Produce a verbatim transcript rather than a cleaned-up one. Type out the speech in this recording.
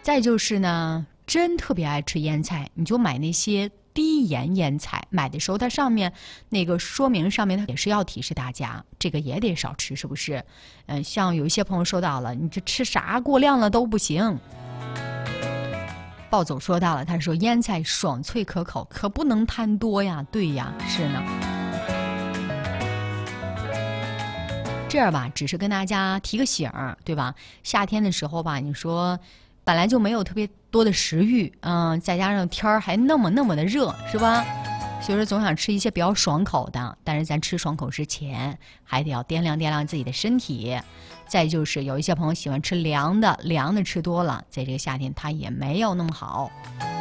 再就是呢，真特别爱吃腌菜，你就买那些低盐腌菜。买的时候它上面那个说明上面它也是要提示大家，这个也得少吃，是不是？嗯、呃，像有一些朋友说到了，你这吃啥过量了都不行。暴走说到了，他说腌菜爽脆可口，可不能贪多呀。对呀，是呢。这儿吧，只是跟大家提个醒儿，对吧？夏天的时候吧，你说本来就没有特别多的食欲，嗯，再加上天儿还那么那么的热，是吧？所以说总想吃一些比较爽口的，但是咱吃爽口之前，还得要掂量掂量自己的身体。再就是有一些朋友喜欢吃凉的，凉的吃多了，在这个夏天它也没有那么好。